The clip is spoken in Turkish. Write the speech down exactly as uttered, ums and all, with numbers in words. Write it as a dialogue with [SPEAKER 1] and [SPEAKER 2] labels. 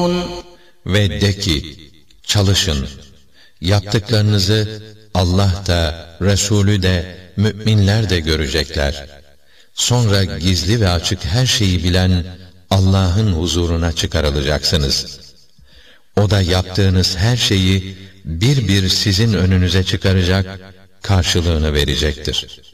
[SPEAKER 1] Ve de ki, çalışın, yaptıklarınızı Allah da, Resulü de, müminler de görecekler. Sonra gizli ve açık her şeyi bilen Allah'ın huzuruna çıkarılacaksınız. O da yaptığınız her şeyi bir bir sizin önünüze çıkaracak, karşılığını verecektir.